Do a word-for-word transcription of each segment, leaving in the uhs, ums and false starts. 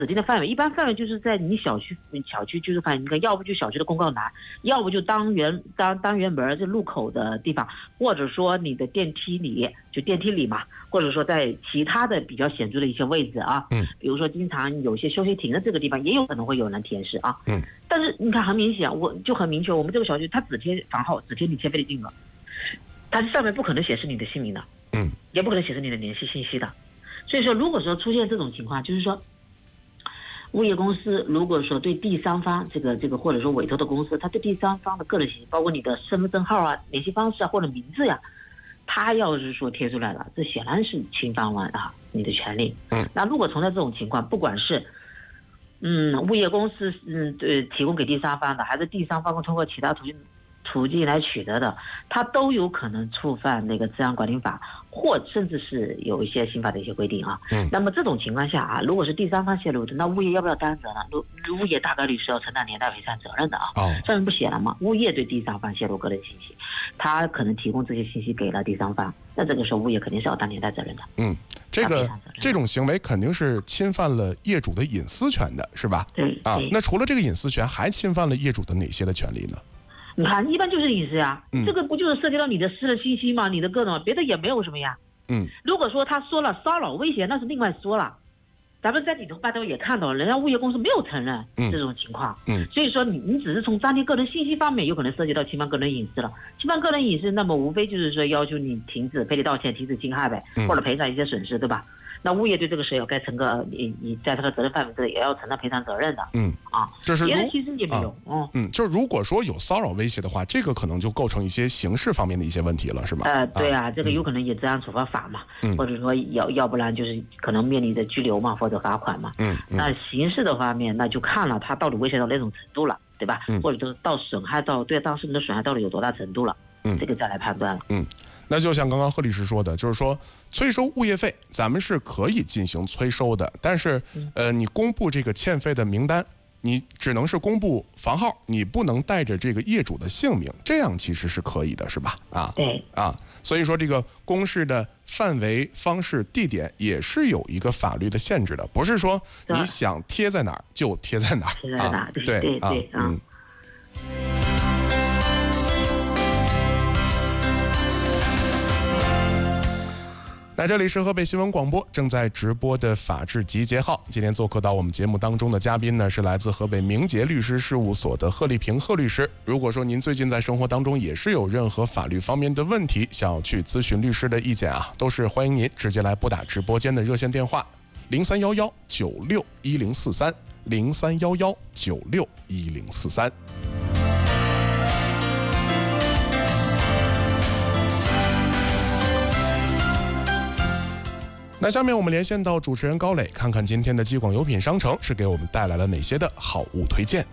指定的范围，一般范围就是在你小区小区居住范围，你看，要不就小区的公告栏，要不就单元单单元门这路口的地方，或者说你的电梯里，就电梯里嘛，或者说在其他的比较显著的一些位置啊，嗯，比如说经常有些休息亭的这个地方，也有可能会有人提示啊，嗯，但是你看很明显，我就很明确，我们这个小区它只贴房号，只贴你签费的金额，它上面不可能显示你的姓名的，嗯，也不可能显示你的联系信息的，所以说如果说出现这种情况，就是说。物业公司如果说对第三方这个这个或者说委托的公司，他对第三方的个人信息，包括你的身份证号啊、联系方式啊或者名字呀、啊，他要是说贴出来了，这显然是侵犯了啊你的权利。嗯，那如果存在这种情况，不管是嗯物业公司嗯对提供给第三方的，还是第三方通过其他途径途径来取得的，它都有可能触犯那个治安管理法，或甚至是有一些刑法的一些规定啊。嗯。那么这种情况下啊，如果是第三方泄露的，那物业要不要担责呢？物业大概率是要承担连带赔偿责任的啊。哦。上面不写了吗？物业对第三方泄露个人信息，他可能提供这些信息给了第三方，那这个时候物业肯定是要担连带责任的。嗯， 这个这种行为肯定是侵犯了业主的隐私权的，是吧？ 对。 啊，那除了这个隐私权，还侵犯了业主的哪些的权利呢？ 你看，一般就是隐私呀，嗯、这个不就是涉及到你的私人信息吗？你的各种，别的也没有什么呀。嗯，如果说他说了骚扰威胁，那是另外说了。咱们在里头办公也看到了，人家物业公司没有承认这种情况。嗯，嗯所以说你你只是从张贴个人信息方面，有可能涉及到侵犯个人隐私了。侵犯个人隐私，那么无非就是说要求你停止赔礼道歉、停止侵害呗，嗯、或者赔偿一些损失，对吧？那物业对这个是要该承个你你在这个责任范围内也要承担赔偿责任的。嗯啊， 就是别的其实也没有。啊、 嗯嗯，就是如果说有骚扰威胁的话，这个可能就构成一些刑事方面的一些问题了，是吗？ 呃，对啊，啊这个有可能也治安处罚法嘛，嗯、或者说要要不然就是可能面临着拘留嘛，或者罚款嘛。嗯，嗯那刑事的方面，那就看了他到底威胁到哪种程度了，对吧？嗯、或者说到损害到对当事人的损害到底有多大程度了？嗯，这个再来判断了。 嗯。那就像刚刚贺律师说的，就是说催收物业费，咱们是可以进行催收的，但是呃，你公布这个欠费的名单，你只能是公布房号，你不能带着这个业主的姓名，这样其实是可以的，是吧？啊， 对啊，所以说这个公示的范围、方式、地点也是有一个法律的限制的，不是说你想贴在哪儿就贴在哪儿啊，对对对啊，嗯。 那这里是河北新闻广播正在直播的法治集结号，今天做客到我们节目当中的嘉宾呢，是来自河北明杰律师事务所的贺丽萍贺律师。如果说您最近在生活当中也是有任何法律方面的问题，想要去咨询律师的意见啊，都是欢迎您直接来拨打直播间的热线电话零三幺幺九六一零四三零三幺幺九六一零四三。那下面我们连线到主持人高磊，看看今天的激广优品商城是给我们带来了哪些的好物推荐。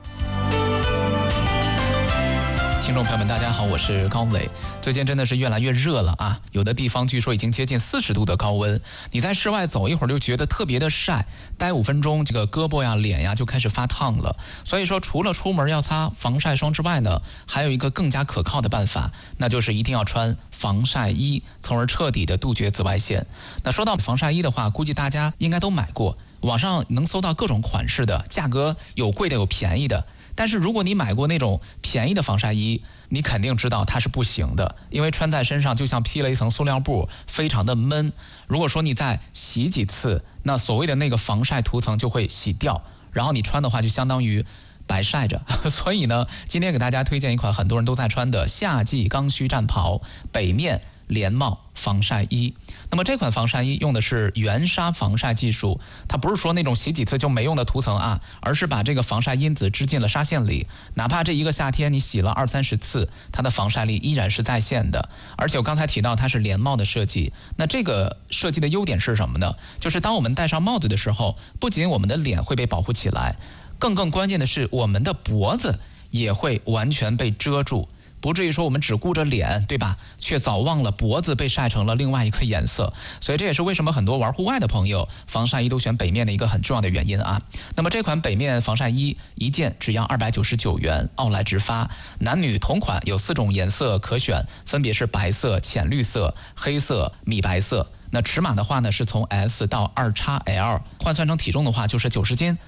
听众朋友们大家好，我是高磊。最近真的是越来越热了啊，有的地方据说已经接近四十度的高温，你在室外走一会儿就觉得特别的晒，待五分钟这个胳膊呀脸呀就开始发烫了。所以说除了出门要擦防晒霜之外呢，还有一个更加可靠的办法，那就是一定要穿防晒衣，从而彻底的杜绝紫外线。那说到防晒衣的话，估计大家应该都买过，网上能搜到各种款式的，价格有贵的有便宜的。但是如果你买过那种便宜的防晒衣，你肯定知道它是不行的，因为穿在身上就像披了一层塑料布，非常的闷。如果说你再洗几次，那所谓的那个防晒涂层就会洗掉，然后你穿的话就相当于白晒着。所以呢，今天给大家推荐一款很多人都在穿的夏季刚需战袍北面连帽防晒衣。那么这款防晒衣用的是原纱防晒技术，它不是说那种洗几次就没用的涂层啊，而是把这个防晒因子织进了纱线里，哪怕这一个夏天你洗了二三十次，它的防晒力依然是在线的。而且我刚才提到它是连帽的设计，那这个设计的优点是什么呢？就是当我们戴上帽子的时候，不仅我们的脸会被保护起来，更更关键的是我们的脖子也会完全被遮住，不至于说我们只顾着脸，对吧？却早忘了脖子被晒成了另外一个颜色。所以这也是为什么很多玩户外的朋友防晒衣都选北面的一个很重要的原因啊。那么这款北面防晒衣一件只要二百九十九元，奥莱直发，男女同款，有四种颜色可选，分别是白色、浅绿色、黑色、米白色。 那尺码的话呢，是从 S 到二 X L， 换算成体重的话就是九十斤。